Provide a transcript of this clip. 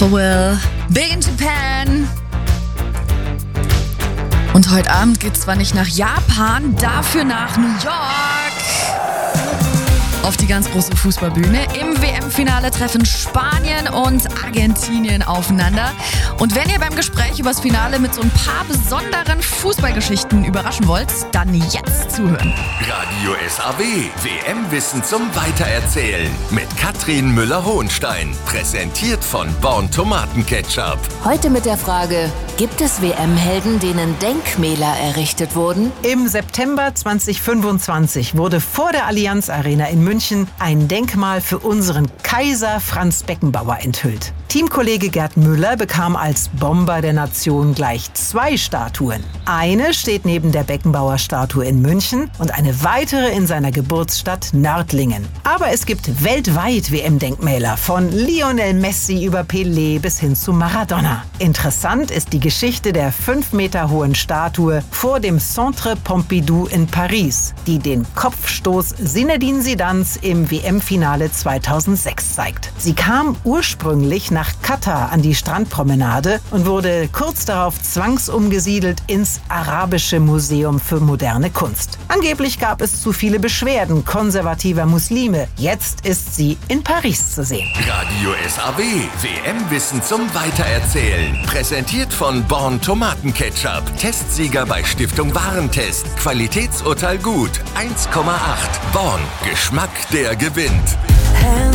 Well, Big in Japan. Und heute Abend geht's zwar nicht nach Japan, dafür nach New York. Auf die ganz große Fußballbühne. Im WM-Finale treffen Spanien und Argentinien aufeinander. Und wenn ihr beim Gespräch über das Finale mit so ein paar besonderen Fußballgeschichten überraschen wollt, dann jetzt zuhören. Radio SAW, WM-Wissen zum Weitererzählen mit Katrin Müller-Hohenstein. Präsentiert von Born Tomatenketchup. Heute mit der Frage, gibt es WM-Helden, denen Denkmäler errichtet wurden? Im September 2025 wurde vor der Allianz Arena in München ein Denkmal für unseren Kaiser Franz Beckenbauer enthüllt. Teamkollege Gerd Müller bekam als Bomber der Nation gleich 2 Statuen. Eine steht neben der Beckenbauer-Statue in München und eine weitere in seiner Geburtsstadt Nördlingen. Aber es gibt weltweit WM-Denkmäler, von Lionel Messi über Pelé bis hin zu Maradona. Interessant ist die Geschichte der 5 Meter hohen Statue vor dem Centre Pompidou in Paris, die den Kopfstoß Zinedine Zidans im WM-Finale 2006 zeigt. Sie kam ursprünglich nach Katar an die Strandpromenade und wurde kurz darauf zwangsumgesiedelt ins Arabische Museum für moderne Kunst. Angeblich gab es zu viele Beschwerden konservativer Muslime. Jetzt ist sie in Paris zu sehen. Radio SAW, WM-Wissen zum Weitererzählen. Präsentiert von Born Tomatenketchup. Testsieger bei Stiftung Warentest. Qualitätsurteil gut. 1,8. Born. Geschmack, der gewinnt.